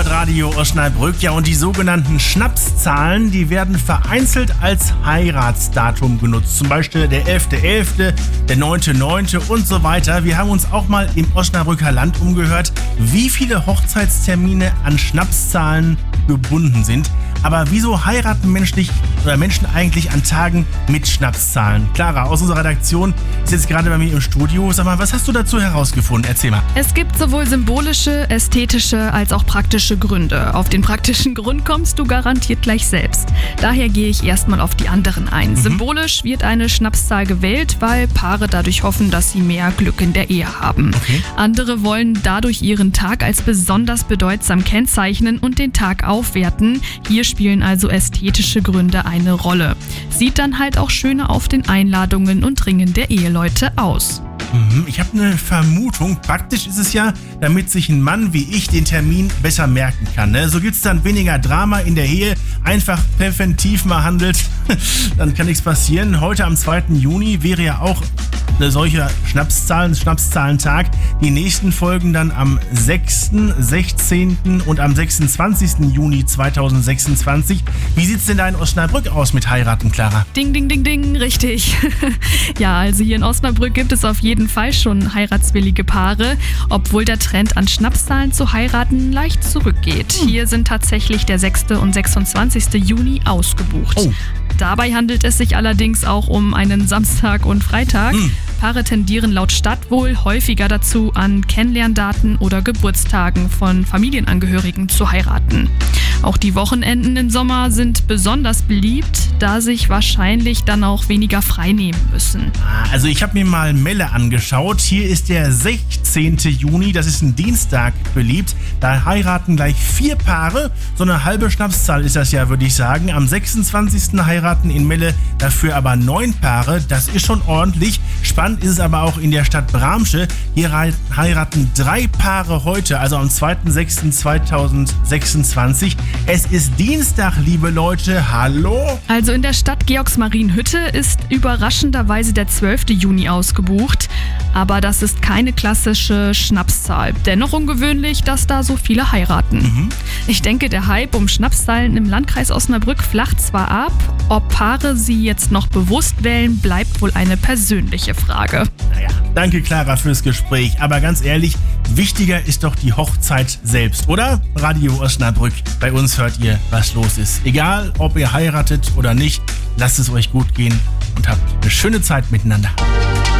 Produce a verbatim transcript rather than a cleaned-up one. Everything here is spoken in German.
hört Radio Osnabrück. Ja, und die sogenannten Schnapszahlen, die werden vereinzelt als Heiratsdatum genutzt. Zum Beispiel der elfter elfter, der neunter neunter und so weiter. Wir haben uns auch mal im Osnabrücker Land umgehört, wie viele Hochzeitstermine an Schnapszahlen gebunden sind. Aber wieso heiraten menschlich oder Menschen eigentlich an Tagen mit Schnapszahlen? Clara aus unserer Redaktion ist jetzt gerade bei mir im Studio. Sag mal, was hast du dazu herausgefunden? Erzähl mal. Es gibt sowohl symbolische, ästhetische als auch praktische Gründe. Auf den praktischen Grund kommst du garantiert gleich selbst. Daher gehe ich erstmal auf die anderen ein. Mhm. Symbolisch wird eine Schnapszahl gewählt, weil Paare dadurch hoffen, dass sie mehr Glück in der Ehe haben. Okay. Andere wollen dadurch ihren Tag als besonders bedeutsam kennzeichnen und den Tag aufwerten. Hier spielen also ästhetische Gründe eine Rolle. Sieht dann halt auch schöner auf den Einladungen und Ringen der Eheleute aus. Ich habe eine Vermutung. Praktisch ist es ja, damit sich ein Mann wie ich den Termin besser merken kann. Ne? So gibt es dann weniger Drama in der Ehe. Einfach präventiv mal handelt, dann kann nichts passieren. Heute am zweiten Juni wäre ja auch eine solche Schnapszahlen, Schnapszahlentag. Die nächsten folgen dann am sechsten, sechzehnten und am sechsundzwanzigsten Juni zweitausendsechsundzwanzig. Wie sieht's denn da in Osnabrück aus mit Heiraten, Clara? Ding, ding, ding, ding, richtig. Ja, also hier in Osnabrück gibt es auf jeden Fall schon heiratswillige Paare, obwohl der Trend an Schnapszahlen zu heiraten leicht zurückgeht. Hm. Hier sind tatsächlich der sechster und sechsundzwanzigster Juni ausgebucht. Oh. Dabei handelt es sich allerdings auch um einen Samstag und Freitag. Hm. Paare tendieren laut Stadt wohl häufiger dazu, an Kennenlerndaten oder Geburtstagen von Familienangehörigen zu heiraten. Auch die Wochenenden im Sommer sind besonders beliebt, da sich wahrscheinlich dann auch weniger frei nehmen müssen. Also ich habe mir mal Melle angeschaut. Hier ist der sechzehnter Juni, das ist ein Dienstag, beliebt. Da heiraten gleich vier Paare. So eine halbe Schnapszahl ist das ja, würde ich sagen. Am sechsundzwanzigsten heiraten in Melle dafür aber neun Paare. Das ist schon ordentlich. Spannend ist es aber auch in der Stadt Bramsche. Hier heiraten drei Paare heute, also am zweiter sechster zweitausendsechsundzwanzig. Es ist Dienstag, liebe Leute. Hallo? Also in der Stadt Georgsmarienhütte ist überraschenderweise der zwölfter Juni ausgebucht. Aber das ist keine klassische Schnapszahl. Dennoch ungewöhnlich, dass da so viele heiraten. Mhm. Ich denke, der Hype um Schnapszahlen im Landkreis Osnabrück flacht zwar ab. Ob Paare sie jetzt noch bewusst wählen, bleibt wohl eine persönliche Frage. Naja, danke Clara fürs Gespräch. Aber ganz ehrlich, wichtiger ist doch die Hochzeit selbst, oder? Radio Osnabrück. Bei uns hört ihr, was los ist. Egal, ob ihr heiratet oder nicht, lasst es euch gut gehen und habt eine schöne Zeit miteinander.